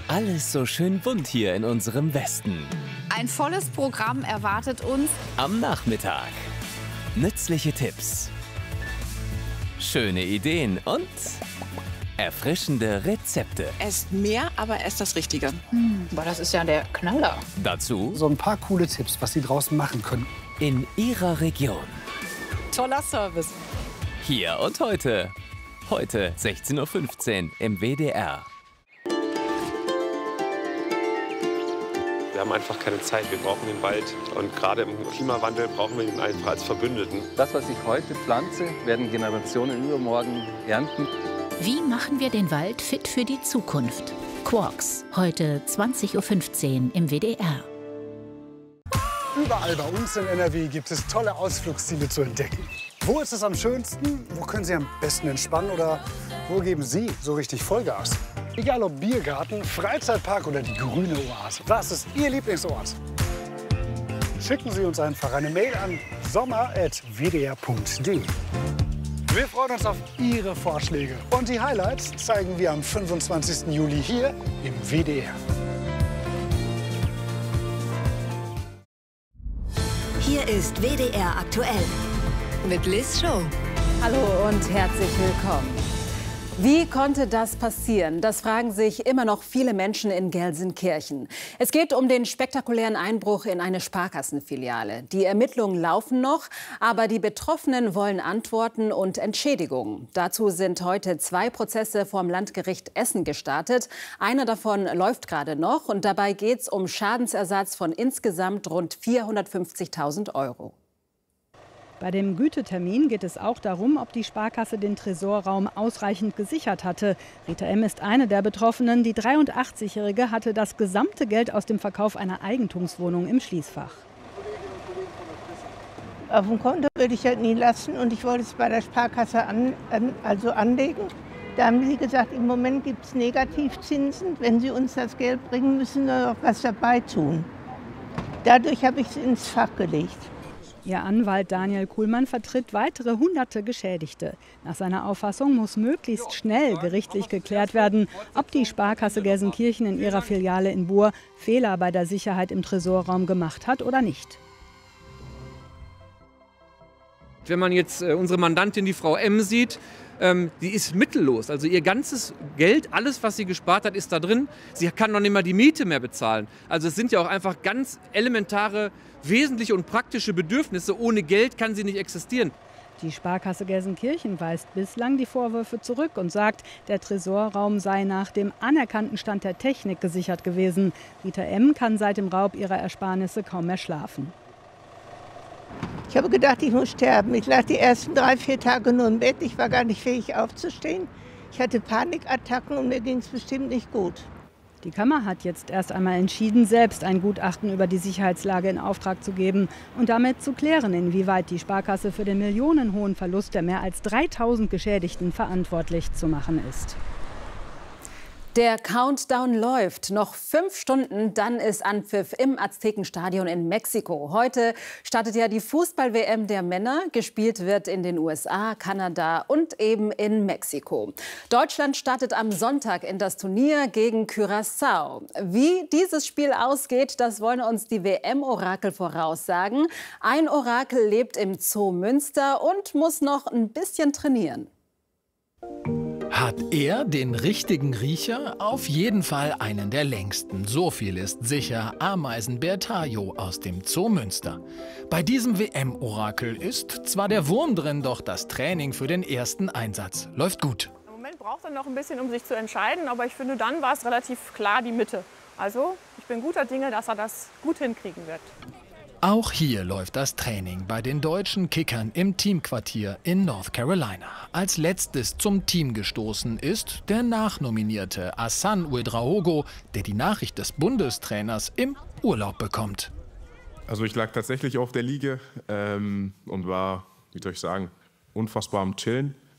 Alles so schön bunt hier in unserem Westen. Ein volles Programm erwartet uns Am Nachmittag. Nützliche Tipps, schöne Ideen und erfrischende Rezepte. Esst mehr, aber esst das Richtige. Boah, das ist ja der Knaller. Dazu So ein paar coole Tipps, was Sie draußen machen können. in Ihrer Region. Toller Service. Hier und heute. Heute 16:15 Uhr im WDR. Wir haben einfach keine Zeit. Wir brauchen den Wald. Und gerade im Klimawandel brauchen wir ihn einfach als Verbündeten. Das, was ich heute pflanze, werden Generationen übermorgen ernten. Wie machen wir den Wald fit für die Zukunft? Quarks, heute 20:15 Uhr im WDR. Überall bei uns in NRW gibt es tolle Ausflugsziele zu entdecken. Wo ist es am schönsten? Wo können Sie am besten entspannen? Oder wo geben Sie so richtig Vollgas? Egal ob Biergarten, Freizeitpark oder die grüne Oase. Was ist Ihr Lieblingsort? Schicken Sie uns einfach eine Mail an sommer@wdr.de. Wir freuen uns auf Ihre Vorschläge. Und die Highlights zeigen wir am 25. Juli hier im WDR. Hier ist WDR aktuell. Mit Liz Show. Hallo und herzlich willkommen. Wie konnte das passieren? Das fragen sich immer noch viele Menschen in Gelsenkirchen. Es geht um den spektakulären Einbruch in eine Sparkassenfiliale. Die Ermittlungen laufen noch, aber die Betroffenen wollen Antworten und Entschädigungen. Dazu sind heute 2 Prozesse vorm Landgericht Essen gestartet. Einer davon läuft gerade noch und dabei geht es um Schadensersatz von insgesamt rund 450.000 €. Bei dem Gütetermin geht es auch darum, ob die Sparkasse den Tresorraum ausreichend gesichert hatte. Rita M. ist eine der Betroffenen. Die 83-Jährige hatte das gesamte Geld aus dem Verkauf einer Eigentumswohnung im Schließfach. Auf dem Konto würde ich halt nie lassen und ich wollte es bei der Sparkasse anlegen. Da haben sie gesagt, im Moment gibt es Negativzinsen. Wenn sie uns das Geld bringen, müssen wir noch was dabei tun. Dadurch habe ich es ins Fach gelegt. Ihr Anwalt Daniel Kuhlmann vertritt weitere Hunderte Geschädigte. Nach seiner Auffassung muss möglichst schnell gerichtlich geklärt werden, ob die Sparkasse Gelsenkirchen in ihrer Filiale in Buhr Fehler bei der Sicherheit im Tresorraum gemacht hat oder nicht. Wenn man jetzt unsere Mandantin, die Frau M, sieht, die ist mittellos. Also ihr ganzes Geld, alles, was sie gespart hat, ist da drin. Sie kann noch nicht mal die Miete mehr bezahlen. Also es sind ja auch einfach ganz elementare, wesentliche und praktische Bedürfnisse. Ohne Geld kann sie nicht existieren. Die Sparkasse Gelsenkirchen weist bislang die Vorwürfe zurück und sagt, der Tresorraum sei nach dem anerkannten Stand der Technik gesichert gewesen. Rita M. kann seit dem Raub ihrer Ersparnisse kaum mehr schlafen. Ich habe gedacht, ich muss sterben. Ich lag die ersten 3-4 Tage nur im Bett. Ich war gar nicht fähig aufzustehen. Ich hatte Panikattacken und mir ging es bestimmt nicht gut. Die Kammer hat jetzt erst einmal entschieden, selbst ein Gutachten über die Sicherheitslage in Auftrag zu geben und damit zu klären, inwieweit die Sparkasse für den millionenhohen Verlust der mehr als 3.000 Geschädigten verantwortlich zu machen ist. Der Countdown läuft. Noch 5 Stunden, dann ist Anpfiff im Aztekenstadion in Mexiko. Heute startet ja die Fußball-WM der Männer. Gespielt wird in den USA, Kanada und eben in Mexiko. Deutschland startet am Sonntag in das Turnier gegen Curaçao. Wie dieses Spiel ausgeht, das wollen uns die WM-Orakel voraussagen. Ein Orakel lebt im Zoo Münster und muss noch ein bisschen trainieren. Hat er den richtigen Riecher? Auf jeden Fall einen der längsten. So viel ist sicher. Ameisenbär Tajo aus dem Zoo Münster. Bei diesem WM-Orakel ist zwar der Wurm drin, doch das Training für den ersten Einsatz läuft gut. Im Moment braucht er noch ein bisschen, um sich zu entscheiden, aber ich finde, dann war es relativ klar die Mitte. Also ich bin guter Dinge, dass er das gut hinkriegen wird. Auch hier läuft das Training bei den deutschen Kickern im Teamquartier in North Carolina. Als letztes zum Team gestoßen ist der nachnominierte Hassan Ouedraogo, der die Nachricht des Bundestrainers im Urlaub bekommt. Also ich lag tatsächlich auf der Liege und war, wie soll ich sagen, unfassbar am Chillen.